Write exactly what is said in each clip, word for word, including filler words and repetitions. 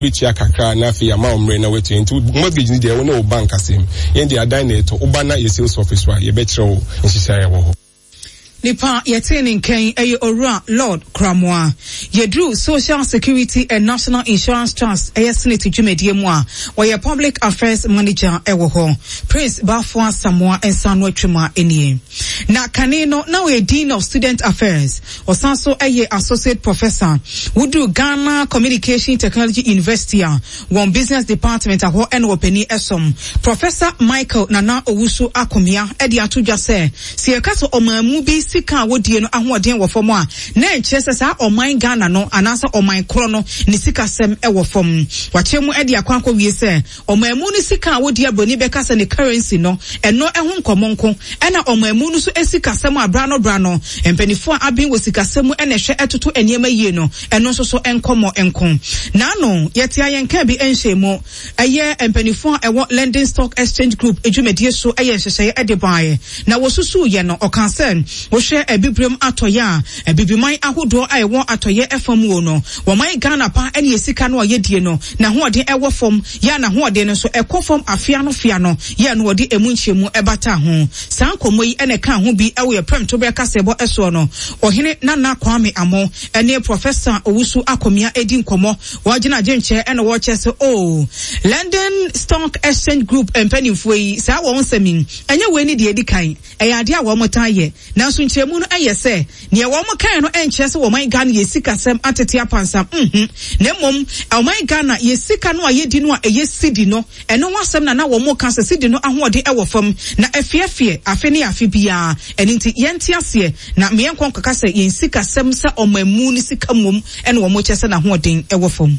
Bichia kakra na fi ama omre na wetu into mortgage ni de wona o bank asem yen de adan na eto oba na ye sales officer ye be kire wo nhihia ye wo ho Nipa yetinin ken eye ora Lord Kramwa yedru Social Security and National Insurance Trust eye senate dwumedie mu a wo public affairs manager ewo ho Prince Bafwa Samoa ensano atwema enie na kane no na we dean of student affairs osanso eye associate professor wudu Ghana Communication Technology University one business department aho en openi esom Professor Michael Nana Owusu Akomia e de atodwa se se yekaso omamu bi sika wodie no ahoden wo fom a na enkyese sa oman Ghana no anasa oman kro no ni sika sem e wo fom wachemu e de akwankọ wie se omamu ni sika wodie aboni beka se ne currency no eno ehun komonko ena omamu no so esika sem abra no bra no empanifo abin wo sika sem ena hwe etoto eniema yie no eno so so enkomo enko na no yetia yenka bi enhyemu eye empanifo ewo London Stock Exchange Group ejumedie so eye hyehyeye e de bae na wosusu ye no okansen share a bibrem atoya a bibiman ahodo a ewo atoye efam wo no wo man Ghana pa ene yesika no yedie no na hoode ewo fom ya na hoode no so ekofom afia no fia no ya no wode emunchiemu ebata ho san komoyi ene kan ho bi ewo ye prem to be kasebo eso no ohene Nana Kwame Amo ene Professor Owusu Akomia edi nkomo wagina jenche ene wo chese oh London Stock Exchange Group empanimfo yi sa wo nsemi enye we ni de edi kan eyade a wo motaye na so nchemu no ayese ne wo mo kan no enkyese wo man Ghana yesika sem atete apansam mhm na mom wo man Ghana yesika no ayedi no a eyesidi no eno wasem na na wo mo kan sidi no ahode e wo fam na afiafie afeni afibia eni nti yenti ase na me yenkon kaka se yensika sem sa omamu ni sika mom eno wo mo kyese na hoden e wo fam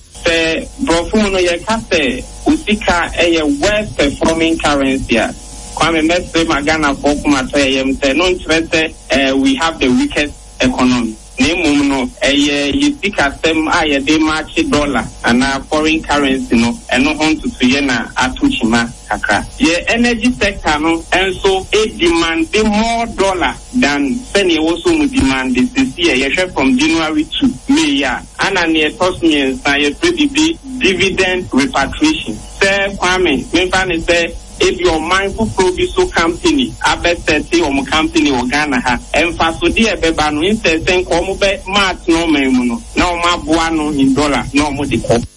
se brofu no ye ka se usika e ye worst performing currency. Kwame Mestre Magana for Kumatayem said, no interest, we have the weakest economy. Name no, a you speak at them, I they match dollar and a foreign currency, no, and no on to Tuyena, Atuchima, Kaka. Yeah, energy sector, no, and so it demand the more dollar than Penny also would demand this year, you share from January to May, yeah, and an year toss me and say, pretty dividend repatriation. Sir Kwame, Mefan say, if your mindful produce company, I bet thirty or company or Ghana ha, and fast for dear Bebano instead saying, come back, March no memono, no ma buano in dollar, no more the cop.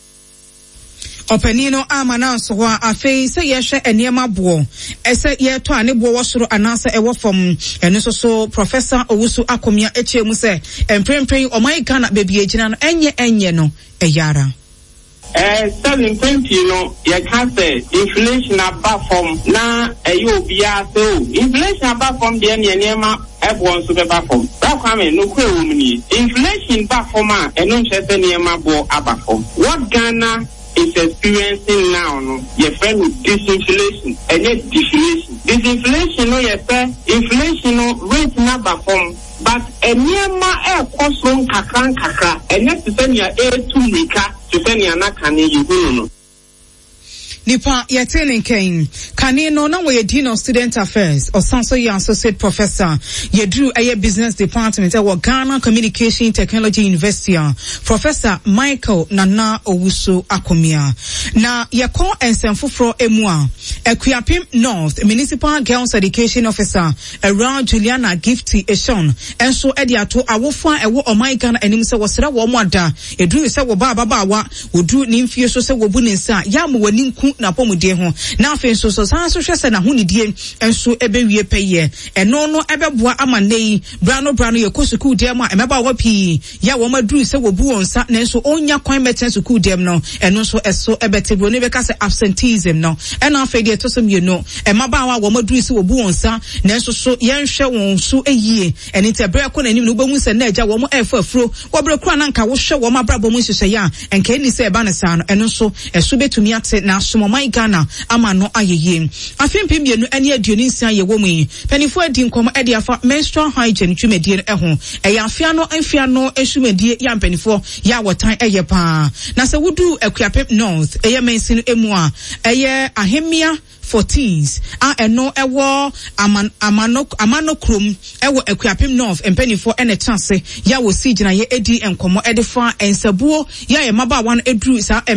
Openino amana so wa afei se ye hwe eniema bo ese ye to ane bo wosoro anasa ewo fom eno so so Professor Owusu Akomia echiemu se emprempren o man Ghana bebi agina no enye enye no eyara. Eh, seven twenty, you know, you can't say inflation above from na a you be so inflation above from the Nema everyone super back from that coming no queer woman inflation back from and no chest Nema bo above from what Ghana is experiencing now, no, your friend with disinflation and yet deflation. Disinflation, no, yes, sir, inflation, no, rate number from. But a near my air cost from kakran kakra, and next to send your air to Mika to send your nakani you know. Nipa yetene ken kane no na we dean of student affairs or sanso ye associate professor ye drew a business department at Ghana Communication Technology University Professor Michael Nana Owusu Akomia na ye ko ensemfofro emua Ekuapem North Municipal Girls Education Officer around Juliana Gifty Eshon enso edi ato awofo ewo oman Ghana anim se wosra wo mo ada edru se wo ba baba wa wodru ni mfie so se wo bu ne nsa ya mo wani nku na pomudie ho na afen so so san so hwese na honidie enso ebewie peye eno no ebeboa amanei brano brano ye kosuku dem a emeba wa pi ya wo madru se wo bu wonsa na enso onya kwan meten suku dem no eno so eso ebetebro ne beka se absenteeism no eno afen de to so me no emaba wa wo madru se wo bu wonsa na enso so yenhwe won so eyie eni te bre ko na nim no bohu se na agya wo mo efa afuro wo bre kura na nka wo hwe wo mabrabo mo hyehyɛ ya enka ni se eba ne sa no eno so eso betumi ate na so my Ghana ama no ayeye afempem bienu ane aduoni nsia ye wo mu yi penifo adi nkomo ade afa menstrual hygiene twumedie no eho eya afia no afia no esumedie ya penifo ya wotan eye pa na se wudu Ekuapem North eye mensin emu a eye ahemia for teens a eno ewo aman amano amano krom ewo Ekuapem North empenifo ene chance ya wo sigina ye edi enkomo ede fa ensabuo ya ye maba wan edru sa